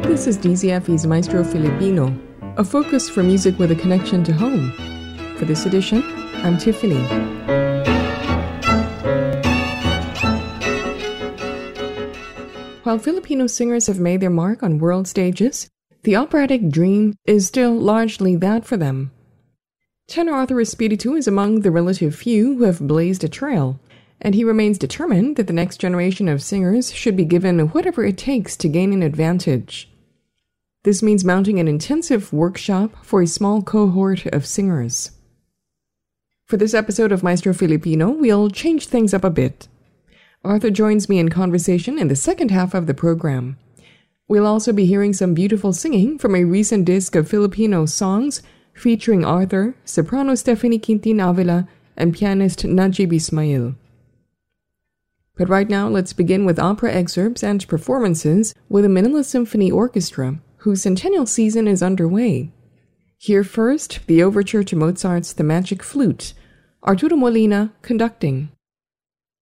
This is DZFE's Maestro Filipino, a focus for music with a connection to home. For this edition, I'm Tiffany. While Filipino singers have made their mark on world stages, the operatic dream is still largely that for them. Tenor Arthur Espiritu is among the relative few who have blazed a trail, and he remains determined that the next generation of singers should be given whatever it takes to gain an advantage. This means mounting an intensive workshop for a small cohort of singers. For this episode of Maestro Filipino, we'll change things up a bit. Arthur joins me in conversation in the second half of the program. We'll also be hearing some beautiful singing from a recent disc of Filipino songs featuring Arthur, soprano Stephanie Quintin Avila, and pianist Najib Ismail. But right now, let's begin with opera excerpts and performances with the Manila Symphony Orchestra, whose centennial season is underway. Here first, the overture to Mozart's The Magic Flute, Arturo Molina conducting.